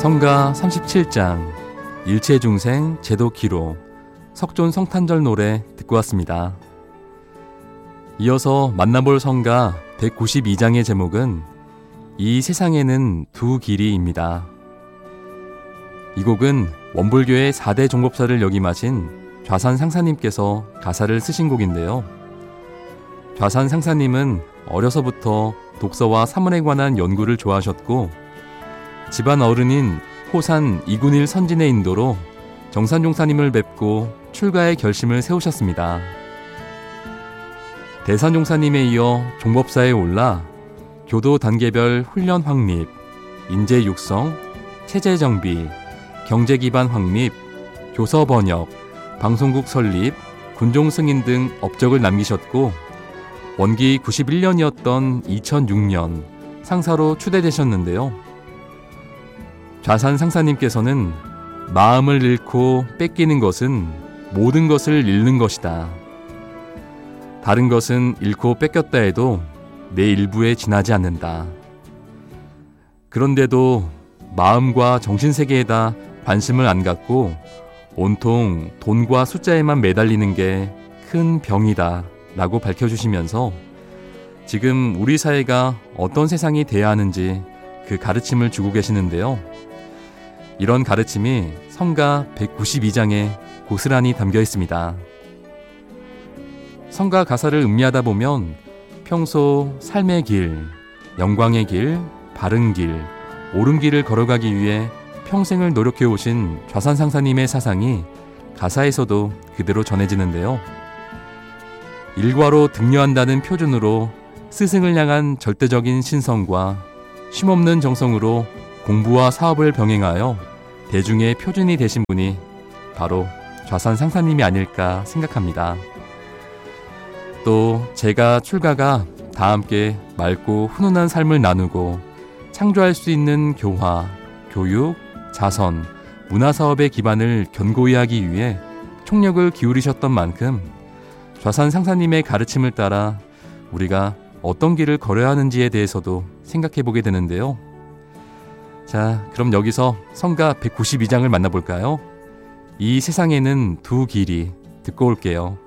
성가 37장 일체중생 제도기로 석존 성탄절 노래 듣고 왔습니다. 이어서 만나볼 성가 192장의 제목은 이 세상에는 두 길이입니다. 이 곡은 원불교의 4대 종법사를 역임하신 좌산 상사님께서 가사를 쓰신 곡인데요. 좌산 상사님은 어려서부터 독서와 사문에 관한 연구를 좋아하셨고 집안 어른인 호산 이군일 선진의 인도로 정산종사님을 뵙고 출가의 결심을 세우셨습니다. 대산종사님에 이어 종법사에 올라 교도 단계별 훈련 확립, 인재 육성, 체제 정비, 경제 기반 확립, 교서 번역, 방송국 설립, 군종 승인 등 업적을 남기셨고 원기 91년이었던 2006년 상사로 추대되셨는데요. 좌산 상사님께서는 마음을 잃고 뺏기는 것은 모든 것을 잃는 것이다. 다른 것은 잃고 뺏겼다 해도 내 일부에 지나지 않는다. 그런데도 마음과 정신세계에다 관심을 안 갖고 온통 돈과 숫자에만 매달리는 게 큰 병이다 라고 밝혀주시면서 지금 우리 사회가 어떤 세상이 돼야 하는지 그 가르침을 주고 계시는데요. 이런 가르침이 성가 192장에 고스란히 담겨 있습니다. 성가 가사를 음미하다 보면 평소 삶의 길, 영광의 길, 바른 길, 옳은 길을 걸어가기 위해 평생을 노력해 오신 좌산 상사님의 사상이 가사에서도 그대로 전해지는데요. 일과로 등려한다는 표준으로 스승을 향한 절대적인 신성과 쉼없는 정성으로 공부와 사업을 병행하여 대중의 표준이 되신 분이 바로 좌산 상사님이 아닐까 생각합니다. 또 제가 출가가 다 함께 맑고 훈훈한 삶을 나누고 창조할 수 있는 교화, 교육, 자선, 문화사업의 기반을 견고히 하기 위해 총력을 기울이셨던 만큼 좌산 상사님의 가르침을 따라 우리가 어떤 길을 걸어야 하는지에 대해서도 생각해 보게 되는데요. 자, 그럼 여기서 성가 192장을 만나볼까요? 이 세상에는 두 길이 듣고 올게요.